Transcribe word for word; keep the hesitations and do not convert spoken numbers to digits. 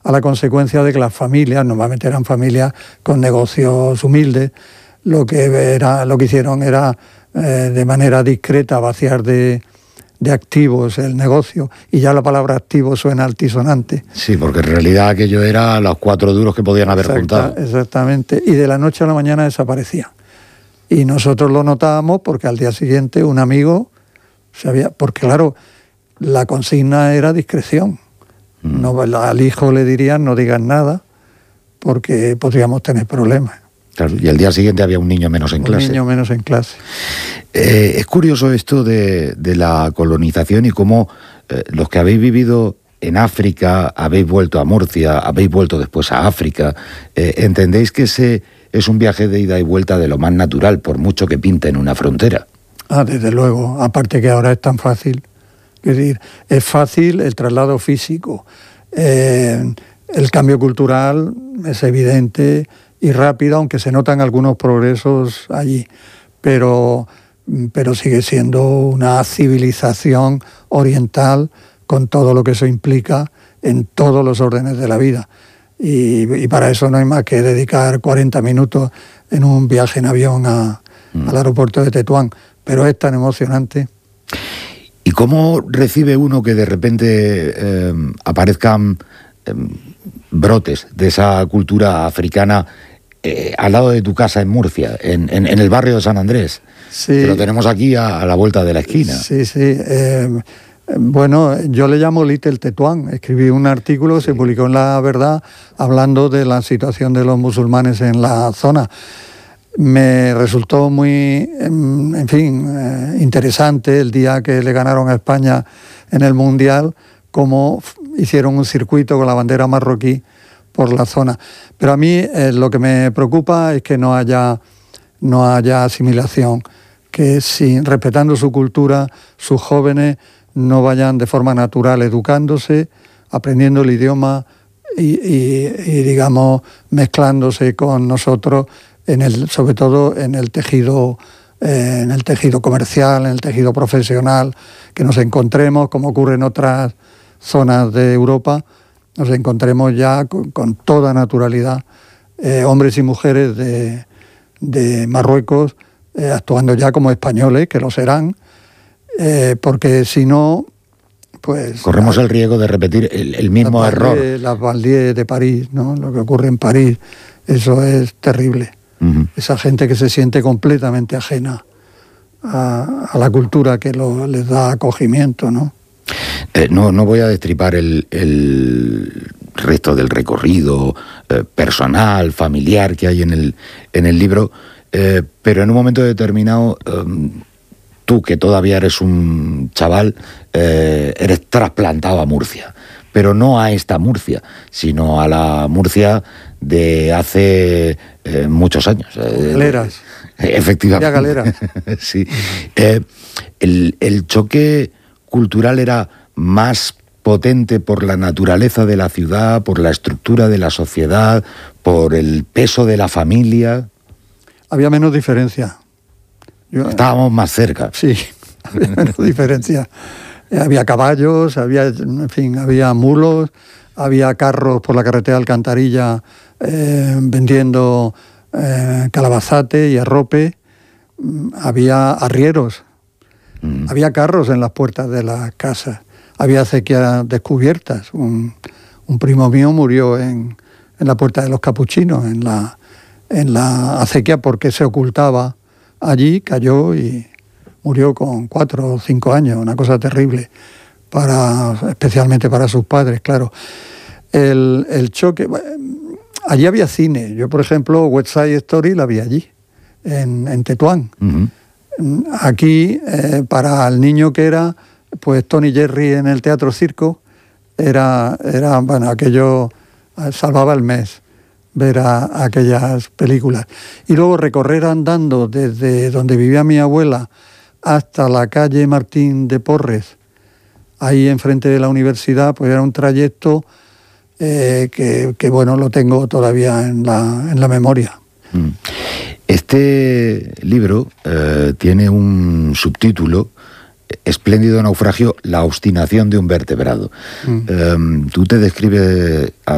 a la consecuencia de que las familias, normalmente eran familias con negocios humildes, lo que, era, lo que hicieron era eh, de manera discreta vaciar de, de activos el negocio, y ya la palabra activo suena altisonante. Sí, porque en realidad aquello era los cuatro duros que podían haber Exacta, juntado. Exactamente, y de la noche a la mañana desaparecía. Y nosotros lo notábamos porque al día siguiente un amigo se había... Porque claro, la consigna era discreción. Mm. No, al hijo le dirían no digas nada porque podríamos tener problemas. Claro, y al día siguiente había un niño menos en un clase. Un niño menos en clase. Eh, es curioso esto de, de la colonización y cómo eh, los que habéis vivido en África, habéis vuelto a Murcia, habéis vuelto después a África, eh, entendéis que ese es un viaje de ida y vuelta de lo más natural, por mucho que pinte en una frontera. Ah, desde luego, aparte que ahora es tan fácil. Es decir, es fácil el traslado físico, eh, el cambio cultural es evidente y rápido, aunque se notan algunos progresos allí, pero, pero sigue siendo una civilización oriental con todo lo que eso implica en todos los órdenes de la vida. Y, y para eso no hay más que dedicar cuarenta minutos en un viaje en avión a, mm. al aeropuerto de Tetuán, pero es tan emocionante. ¿Y cómo recibe uno que de repente eh, aparezcan eh, brotes de esa cultura africana eh, al lado de tu casa en Murcia, en, en, en el barrio de San Andrés? Sí. Que lo tenemos aquí a, a la vuelta de la esquina. Sí, sí. Eh, bueno, yo le llamo Little Tetuán. Escribí un artículo, sí. Se publicó en La Verdad, hablando de la situación de los musulmanes en la zona. Me resultó muy, en fin, eh, interesante el día que le ganaron a España en el Mundial, cómo hicieron un circuito con la bandera marroquí por la zona. Pero a mí eh, lo que me preocupa es que no haya, no haya asimilación, que si, respetando su cultura, sus jóvenes no vayan de forma natural educándose, aprendiendo el idioma y, y, y digamos, mezclándose con nosotros, en el, sobre todo en el tejido eh, en el tejido comercial, en el tejido profesional, que nos encontremos, como ocurre en otras zonas de Europa, nos encontremos ya con, con toda naturalidad eh, hombres y mujeres de, de Marruecos eh, actuando ya como españoles, que lo serán, eh, porque si no, pues... Corremos la, el riesgo de repetir el, el mismo la error. Banlieue, la Banlieue de París, ¿no? Lo que ocurre en París, eso es terrible. Uh-huh. Esa gente que se siente completamente ajena a, a la cultura que lo, les da acogimiento, ¿no? Eh, no, no voy a destripar el, el resto del recorrido eh, personal, familiar que hay en el, en el libro, eh, pero en un momento determinado, eh, tú que todavía eres un chaval, eh, eres trasplantado a Murcia, pero no a esta Murcia, sino a la Murcia de hace eh, muchos años. Galeras. Eh, efectivamente. Ya galeras. Sí. Eh, el, el choque cultural era más potente por la naturaleza de la ciudad, por la estructura de la sociedad, por el peso de la familia. Había menos diferencia. Yo, Estábamos más cerca. Sí, había menos diferencia. Había caballos, había, en fin, había mulos, había carros por la carretera Alcantarilla eh, vendiendo eh, calabazate y arrope, había arrieros, mm. había carros en las puertas de las casas, había acequias descubiertas. Un, un primo mío murió en, en la Puerta de los Capuchinos, en la, en la acequia, porque se ocultaba allí, cayó y murió con cuatro o cinco años, una cosa terrible, para, especialmente para sus padres, claro. El, el choque... Allí había cine. Yo, por ejemplo, West Side Story la vi allí, en, en Tetuán. Uh-huh. Aquí, eh, para el niño que era, pues Tony Jerry en el Teatro Circo, era, era bueno, aquello salvaba el mes, ver a, a aquellas películas. Y luego recorrer andando desde donde vivía mi abuela hasta la calle Martín de Porres, ahí enfrente de la universidad, pues era un trayecto eh, que, que, bueno, lo tengo todavía en la, en la memoria. Este libro eh, tiene un subtítulo, Espléndido naufragio, la obstinación de un vertebrado. Mm. Eh, tú te describes